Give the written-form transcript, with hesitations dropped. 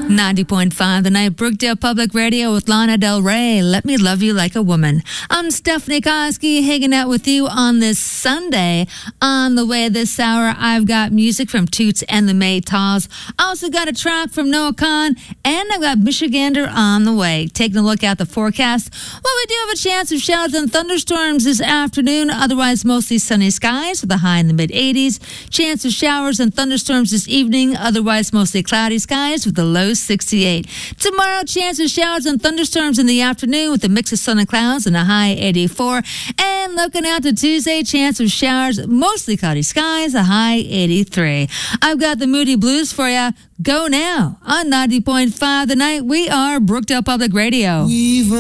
90.5 The Night, Brookdale Public Radio with Lana Del Rey. Let me love you like a woman. I'm Stephanie Koski, hanging out with you on this Sunday. On the way this hour, I've got music from Toots and the Maytals. Also got a track from Noah Kahn, and I've got Michigander on the way. Taking a look at the forecast. Well, we do have a chance of showers and thunderstorms this afternoon. Otherwise, mostly sunny skies with a high in the mid-80s. Chance of showers and thunderstorms this evening. Otherwise, mostly cloudy skies with a low 68. Tomorrow, chance of showers and thunderstorms in the afternoon with a mix of sun and clouds and a high 84. And looking out to Tuesday, chance of showers, mostly cloudy skies, a high 83. I've got the Moody Blues for you. Go now on 90.5 The Night. We are Brookdale Public Radio.